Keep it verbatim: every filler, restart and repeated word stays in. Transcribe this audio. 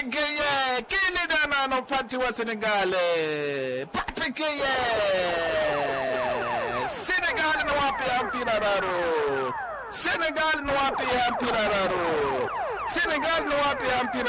Patrick Gueye, kile dana no party wa Senegal. Patrick Gueye. Senegal no wapi ampira raro. Senegal no wapi ampira raro. Senegal no wapi ampira